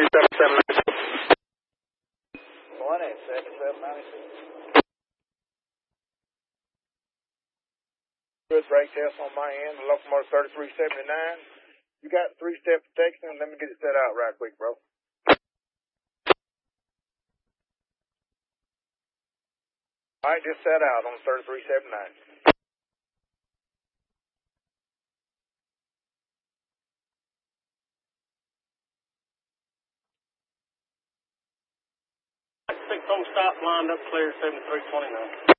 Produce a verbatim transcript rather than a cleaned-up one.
seven seven nine six. One eight seven seven nine six. Good brake test on my end, locomotive thirty-three seventy-nine. You got three-step protection. Let me get it set out right quick, bro. All right, just set out on thirty-three seventy-nine. Six on stop, lined up, clear, seventy-three twenty-nine.